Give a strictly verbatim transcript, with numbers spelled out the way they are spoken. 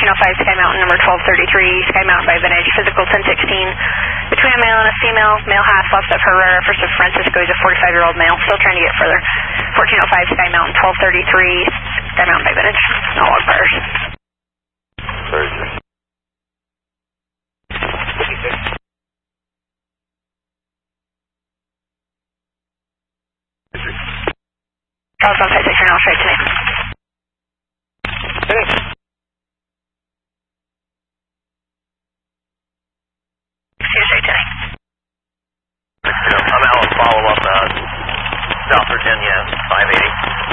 oh five Sky Mountain, number twelve thirty-three, Sky Mountain by Vintage, physical ten sixteen. Between a male and a female, male half left of Herrera, first of Francisco, he's a forty-five-year-old male, still trying to get further. fourteen oh five Sky Mountain, twelve thirty-three, Sky Mountain by Vintage, no log bars. Very good. I was on site six now, straight to me. Finish. See you straight to me. I'm Alan, follow up, uh, South Virginia, five eighty.